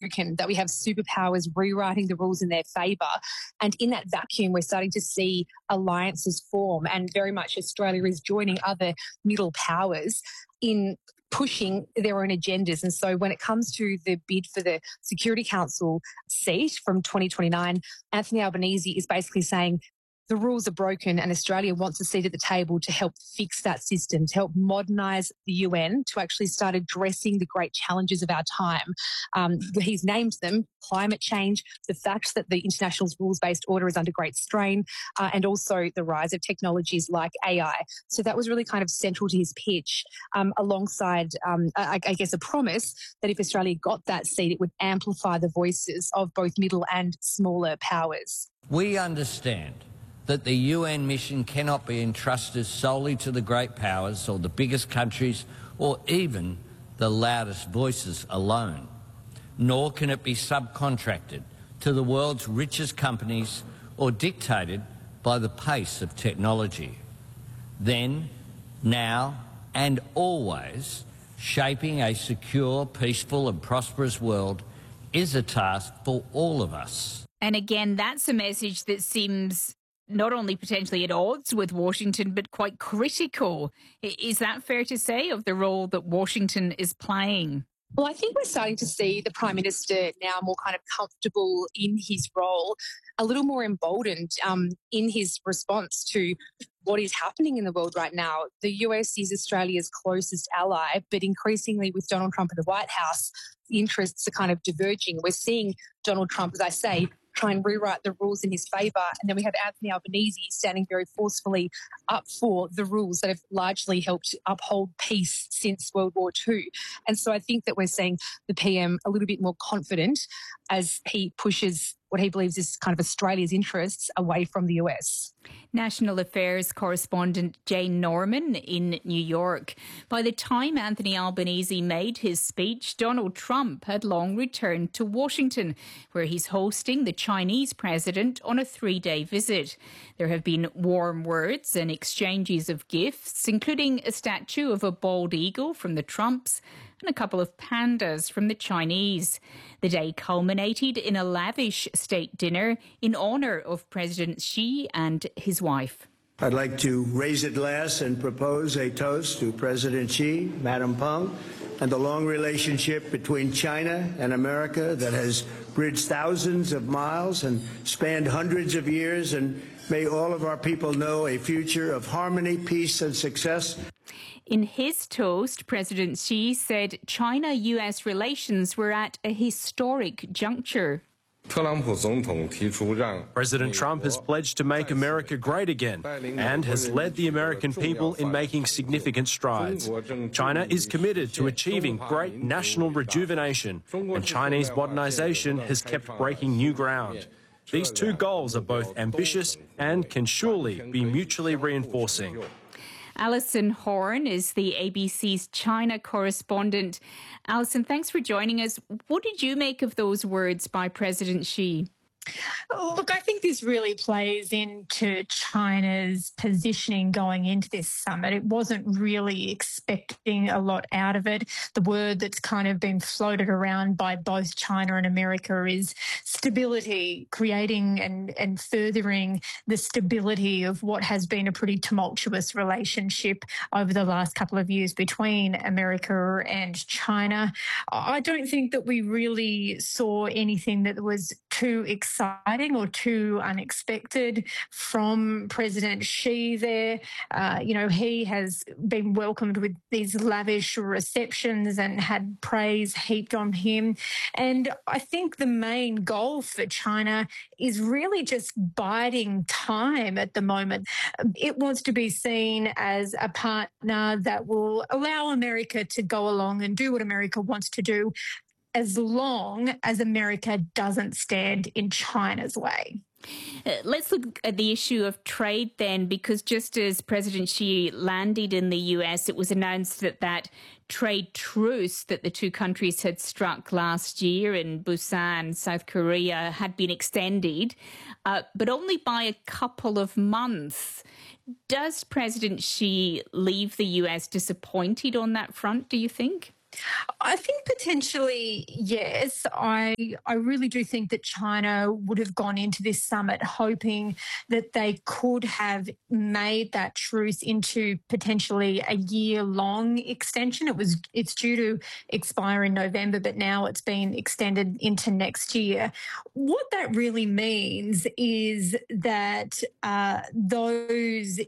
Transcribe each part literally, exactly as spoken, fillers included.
significant that we have superpowers rewriting the rules in their favour. And in that vacuum, we're starting to see alliances form, and very much Australia is joining other middle powers in pushing their own agendas. And so when it comes to the bid for the Security Council seat from twenty twenty-nine, Anthony Albanese is basically saying the rules are broken and Australia wants a seat at the table to help fix that system, to help modernise the U N, to actually start addressing the great challenges of our time. Um, he's named them: climate change, the fact that the international rules-based order is under great strain, uh, and also the rise of technologies like A I. So that was really kind of central to his pitch, um, alongside, um, I, I guess, a promise that if Australia got that seat, it would amplify the voices of both middle and smaller powers. We understand that the U N mission cannot be entrusted solely to the great powers or the biggest countries or even the loudest voices alone, nor can it be subcontracted to the world's richest companies or dictated by the pace of technology. Then, now and always, shaping a secure, peaceful and prosperous world is a task for all of us. And again, that's a message that seems not only potentially at odds with Washington, but quite critical. Is that fair to say, of the role that Washington is playing? Well, I think we're starting to see the Prime Minister now more kind of comfortable in his role, a little more emboldened um, in his response to what is happening in the world right now. The U S is Australia's closest ally, but increasingly with Donald Trump in the White House, the interests are kind of diverging. We're seeing Donald Trump, as I say, try and rewrite the rules in his favour. And then we have Anthony Albanese standing very forcefully up for the rules that have largely helped uphold peace since World War Two. And so I think that we're seeing the P M a little bit more confident as he pushes what he believes is kind of Australia's interests away from the U S. National Affairs correspondent Jane Norman in New York. By the time Anthony Albanese made his speech, Donald Trump had long returned to Washington, where he's hosting the Chinese president on a three-day visit. There have been warm words and exchanges of gifts, including a statue of a bald eagle from the Trumps and a couple of pandas from the Chinese. The day culminated in a lavish state dinner in honour of President Xi and his wife. I'd like to raise a glass and propose a toast to President Xi, Madam Peng, and the long relationship between China and America that has bridged thousands of miles and spanned hundreds of years, and may all of our people know a future of harmony, peace and success. In his toast, President Xi said China U S relations were at a historic juncture. President Trump has pledged to make America great again and has led the American people in making significant strides. China is committed to achieving great national rejuvenation, and Chinese modernization has kept breaking new ground. These two goals are both ambitious and can surely be mutually reinforcing. Alison Horn is the A B C's China correspondent. Alison, thanks for joining us. What did you make of those words by President Xi? Look, I think this really plays into China's positioning going into this summit. It wasn't really expecting a lot out of it. The word that's kind of been floated around by both China and America is stability, creating and, and furthering the stability of what has been a pretty tumultuous relationship over the last couple of years between America and China. I don't think that we really saw anything that was too exciting or too unexpected from President Xi there. Uh, you know, he has been welcomed with these lavish receptions and had praise heaped on him. And I think the main goal for China is really just biding time at the moment. It wants to be seen as a partner that will allow America to go along and do what America wants to do, as long as America doesn't stand in China's way. Uh, let's look at the issue of trade then, because just as President Xi landed in the U S, it was announced that that trade truce that the two countries had struck last year in Busan, South Korea, had been extended, uh, but only by a couple of months. Does President Xi leave the U S disappointed on that front, do you think? I think potentially, yes. I I really do think that China would have gone into this summit hoping that they could have made that truce into potentially a year-long extension. It was it's due to expire in November, but now it's been extended into next year. What that really means is that uh, those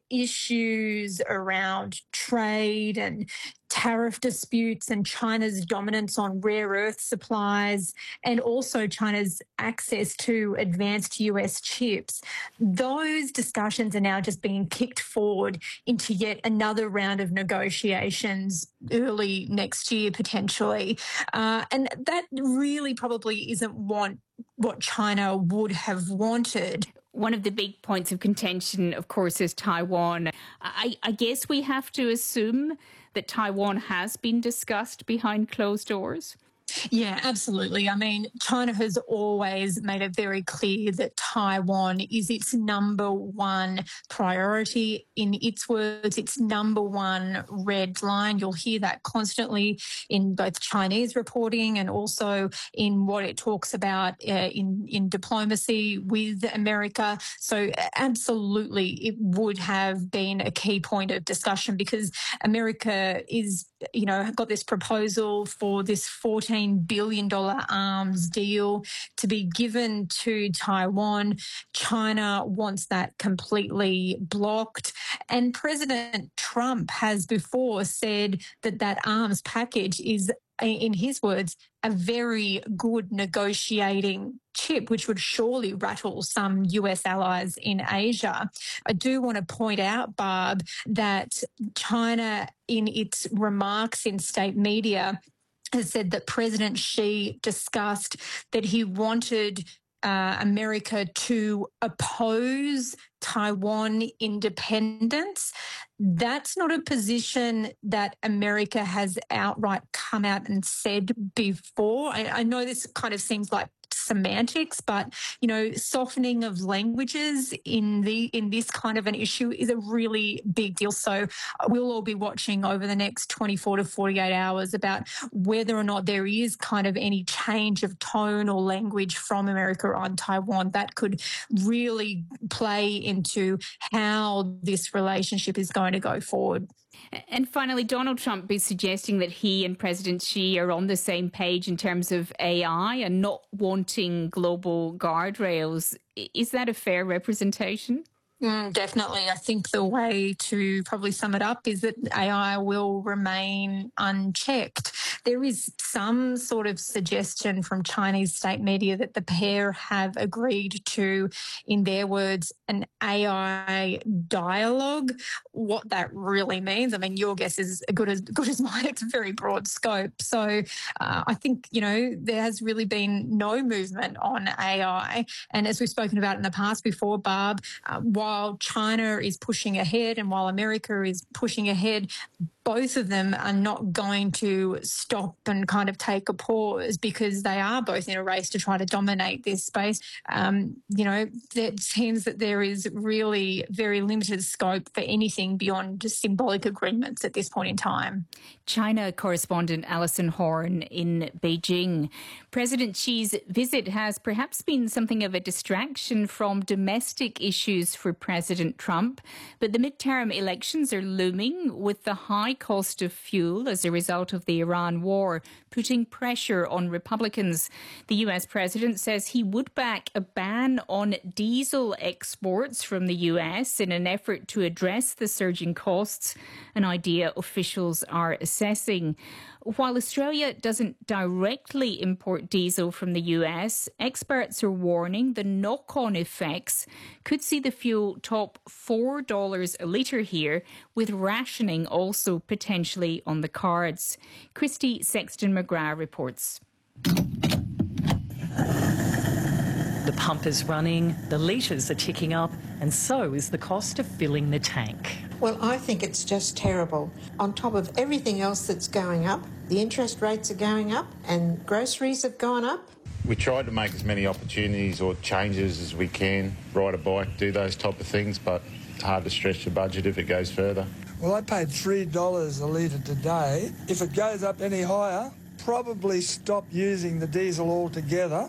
issues around trade and tariff disputes and China's dominance on rare earth supplies and also China's access to advanced U S chips, those discussions are now just being kicked forward into yet another round of negotiations early next year, potentially. Uh, and that really probably isn't what, what China would have wanted. One of the big points of contention, of course, is Taiwan. I, I guess we have to assume that Taiwan has been discussed behind closed doors? Yeah, absolutely. I mean, China has always made it very clear that Taiwan is its number one priority. In its words, its number one red line. You'll hear that constantly in both Chinese reporting and also in what it talks about uh, in, in diplomacy with America. So absolutely, it would have been a key point of discussion because America is, you know, got this proposal for this fourteen billion dollars arms deal to be given to Taiwan. China wants that completely blocked. And President Trump has before said that that arms package is, in his words, a very good negotiating chip, which would surely rattle some U S allies in Asia. I do want to point out, Barb, that China, in its remarks in state media, has said that President Xi discussed that he wanted uh, America to oppose Taiwan independence. That's not a position that America has outright come out and said before. I, I know this kind of seems like semantics, but, you know, softening of languages in the in this kind of an issue is a really big deal. So we'll all be watching over the next twenty-four to forty-eight hours about whether or not there is kind of any change of tone or language from America on Taiwan that could really play into how this relationship is going to go forward. And finally, Donald Trump is suggesting that he and President Xi are on the same page in terms of A I and not wanting global guardrails. Is that a fair representation? Mm, definitely. I think the way to probably sum it up is that A I will remain unchecked. There is some sort of suggestion from Chinese state media that the pair have agreed to, in their words, an A I dialogue. What that really means, I mean, your guess is as good as good as mine. It's a very broad scope. So uh, I think, you know, there has really been no movement on A I. And as we've spoken about in the past before, Barb, uh, while While China is pushing ahead and while America is pushing ahead, both of them are not going to stop and kind of take a pause because they are both in a race to try to dominate this space. Um, you know, it seems that there is really very limited scope for anything beyond just symbolic agreements at this point in time. China correspondent Alison Horn in Beijing. President Xi's visit has perhaps been something of a distraction from domestic issues for President Trump, but the midterm elections are looming with the high cost of fuel as a result of the Iran war, putting pressure on Republicans. The U S president says he would back a ban on diesel exports from the U S in an effort to address the surging costs, an idea officials are assessing. While Australia doesn't directly import diesel from the U S, experts are warning the knock-on effects could see the fuel top four dollars a litre here, with rationing also potentially on the cards. Christy Sexton-McGrath reports. The pump is running, the litres are ticking up, and so is the cost of filling the tank. Well, I think it's just terrible. On top of everything else that's going up, the interest rates are going up and groceries have gone up. We tried to make as many opportunities or changes as we can, ride a bike, do those type of things, but it's hard to stretch the budget if it goes further. Well, I paid three dollars a litre today. If it goes up any higher, probably stop using the diesel altogether.